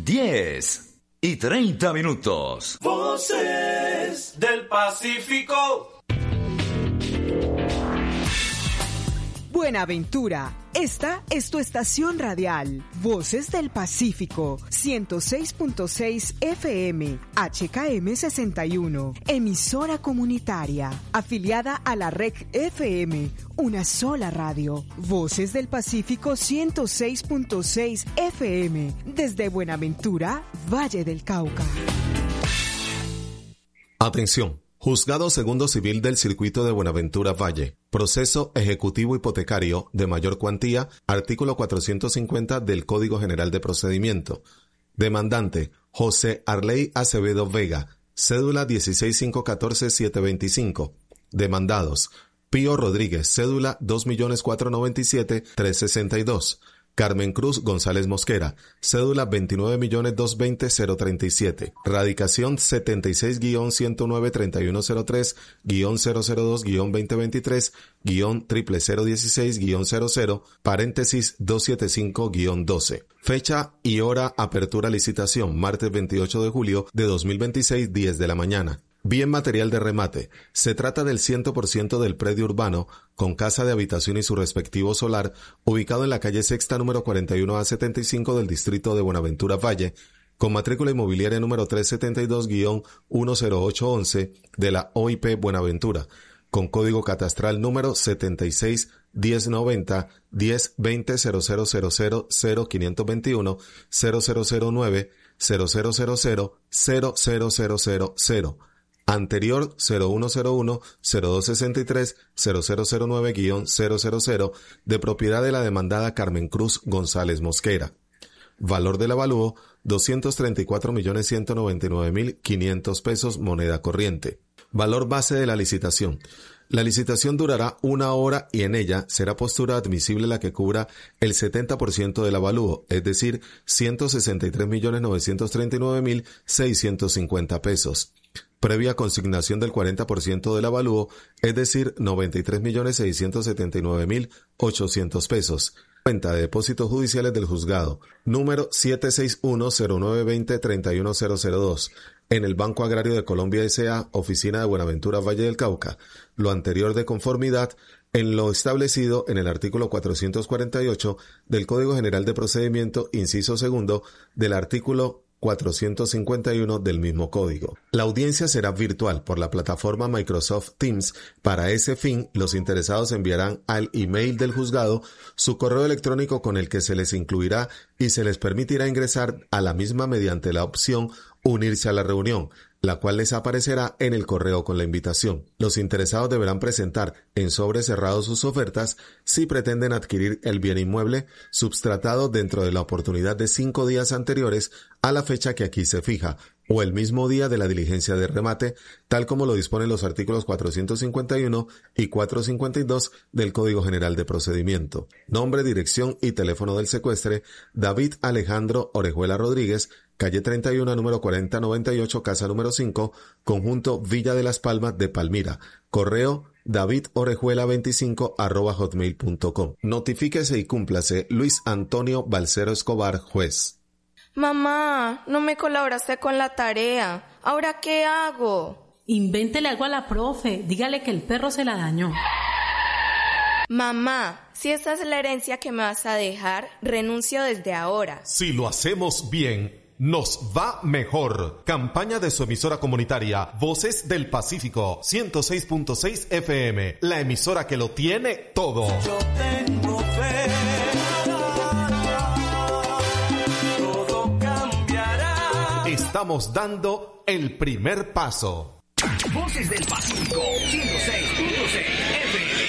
10:30. Voces del Pacífico. Buenaventura, esta es tu estación radial, Voces del Pacífico, 106.6 FM, HKM 61, emisora comunitaria, afiliada a la Red FM, una sola radio, Voces del Pacífico 106.6 FM, desde Buenaventura, Valle del Cauca. Atención. Juzgado Segundo Civil del Circuito de Buenaventura Valle. Proceso ejecutivo hipotecario de mayor cuantía, artículo 450 del Código General de Procedimiento. Demandante, José Arley Acevedo Vega, cédula 16514725. Demandados, Pío Rodríguez, cédula 2.497.362. Carmen Cruz González Mosquera, cédula 29.220.037, radicación 76-109-3103-002-2023-0016-00, paréntesis 275-12. Fecha y hora apertura licitación, martes 28 de julio de 2026, 10 de la mañana. Bien material de remate. Se trata del 100% del predio urbano, con casa de habitación y su respectivo solar, ubicado en la calle Sexta número 41A75 del distrito de Buenaventura Valle, con matrícula inmobiliaria número 372-10811 de la OIP Buenaventura, con código catastral número 76-1090 1020 0521 0009 0000 anterior 0101-0263-0009-000, de propiedad de la demandada Carmen Cruz González Mosquera. Valor del avalúo, 234.199.500 pesos, moneda corriente. Valor base de la licitación. La licitación durará 1 hora y en ella será postura admisible la que cubra el 70% del avalúo, es decir, 163.939.650 pesos. Previa consignación del 40% del avalúo, es decir, 93.679.800 pesos. Cuenta de depósitos judiciales del juzgado, número 761-0920-31002, en el Banco Agrario de Colombia S.A., oficina de Buenaventura Valle del Cauca. Lo anterior de conformidad en lo establecido en el artículo 448 del Código General de Procedimiento, inciso segundo, del artículo 451 del mismo código. La audiencia será virtual por la plataforma Microsoft Teams. Para ese fin, los interesados enviarán al email del juzgado su correo electrónico con el que se les incluirá y se les permitirá ingresar a la misma mediante la opción unirse a la reunión, la cual les aparecerá en el correo con la invitación. Los interesados deberán presentar en sobre cerrado sus ofertas si pretenden adquirir el bien inmueble subtratado dentro de la oportunidad de 5 días anteriores a la fecha que aquí se fija, o el mismo día de la diligencia de remate, tal como lo disponen los artículos 451 y 452 del Código General de Procedimiento. Nombre, dirección y teléfono del secuestre: David Alejandro Orejuela Rodríguez, calle 31, número 4098, casa número 5, conjunto Villa de las Palmas de Palmira. Correo davidorejuela25@hotmail.com. Notifíquese y cúmplase Luis Antonio Balcero Escobar, juez. Mamá, no me colaboraste con la tarea. ¿Ahora qué hago? Invéntele algo a la profe. Dígale que el perro se la dañó. Mamá, si esa es la herencia que me vas a dejar, renuncio desde ahora. Si lo hacemos bien, nos va mejor. Campaña de su emisora comunitaria, Voces del Pacífico, 106.6 FM, la emisora que lo tiene todo. Yo tengo fe. Todo cambiará. Estamos dando el primer paso. Voces del Pacífico, 106.6 FM.